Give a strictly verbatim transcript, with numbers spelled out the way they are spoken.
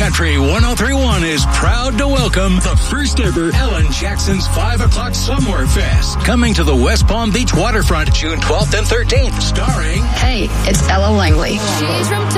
Country one oh three point one is proud to welcome the first ever Ellen Jackson's five o'clock Summer Fest. Coming to the West Palm Beach waterfront June twelfth and thirteenth. Starring... Hey, it's Ella Langley.